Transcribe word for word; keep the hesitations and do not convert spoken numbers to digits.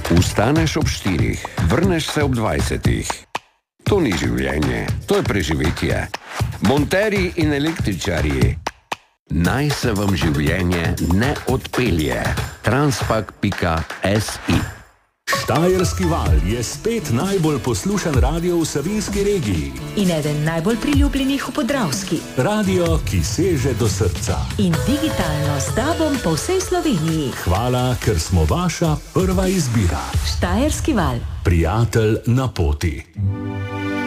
Vstaneš ob štirih, vrneš se ob dvajsetih. To ni življenje, to je preživetje. Monterji in električarji. Naj se vam življenje ne odpelje. Transpak pika si. Štajerski val je spet najbolj poslušan radio v Savinjski regiji. In eden najbolj priljubljenih v Podravski. Radio, ki seže do srca. In digitalno s tobom po vsej Sloveniji. Hvala, ker smo vaša prva izbira. Štajerski val. Prijatelj na poti.